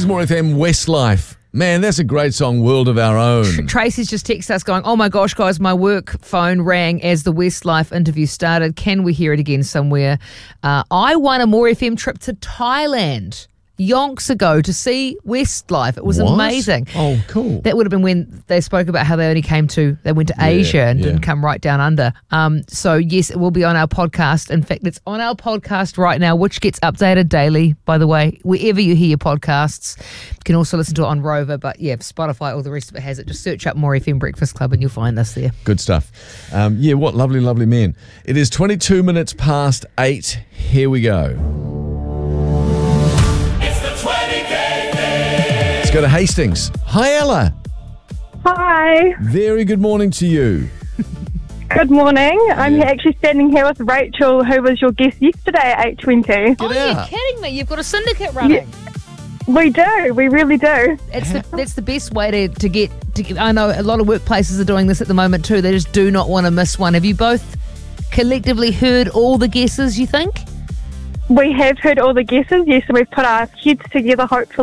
More FM, Westlife. Man, that's a great song, World of Our Own. Tracy's just texted us going, oh my gosh, guys, my work phone rang as the Westlife interview started. Can we hear it again somewhere? I won a More FM trip to Thailand yonks ago to see Westlife. It was amazing. Oh, cool. That would have been when they spoke about how they went to Asia and didn't come right down under. So yes, it will be on our podcast. In fact, it's on our podcast right now, which gets updated daily, by the way, wherever you hear your podcasts. You can also listen to it on Rover, but yeah, Spotify, all the rest of it has it. Just search up More FM Breakfast Club and you'll find us there. Good stuff. What lovely, lovely men. It is 22 minutes past 8. Here we go. Let's go to Hastings. Hi, Ella. Hi. Very good morning to you. Good morning. I'm actually standing here with Rachel, who was your guest yesterday at 8:20. Oh, you're kidding me. You've got a syndicate running. We do. We really do. That's the best way to get. I know a lot of workplaces are doing this at the moment too. They just do not want to miss one. Have you both collectively heard all the guesses, you think? We have heard all the guesses, yes, and we've put our heads together, hopefully.